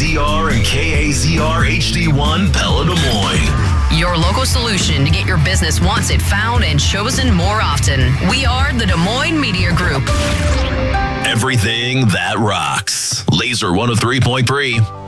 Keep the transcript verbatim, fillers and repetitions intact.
Z R and K A Z R H D one Pella Des Moines. Your local solution to get your business wanted, found, and chosen more often. We are the Des Moines Media Group. Everything that rocks. Laser one oh three point three.